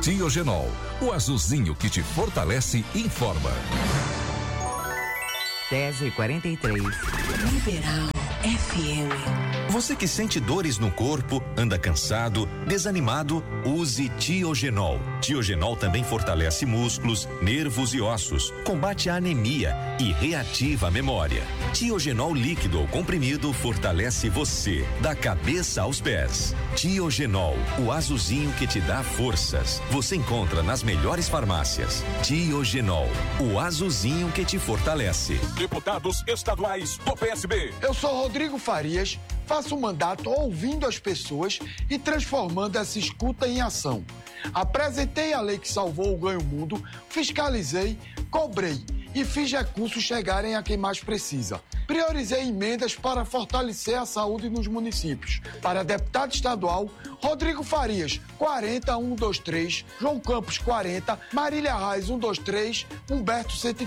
Tiogenol, o azulzinho que te fortalece, informa. 10h43. Liberal FM. Você que sente dores no corpo, anda cansado, desanimado, use Tiogenol. Tiogenol também fortalece músculos, nervos e ossos, combate a anemia e reativa a memória. Tiogenol líquido ou comprimido fortalece você, da cabeça aos pés. Tiogenol, o azulzinho que te dá forças. Você encontra nas melhores farmácias. Tiogenol, o azulzinho que te fortalece. Deputados estaduais do PSB. Eu sou Rodrigo Farias, faço um mandato ouvindo as pessoas e transformando essa escuta em ação. Apresentei a lei que salvou o ganho-mundo, fiscalizei, cobrei e fiz recursos chegarem a quem mais precisa. Priorizei emendas para fortalecer a saúde nos municípios. Para deputado estadual, Rodrigo Farias, 40 123, João Campos, 40, Marília Reis, 123, Humberto, 130.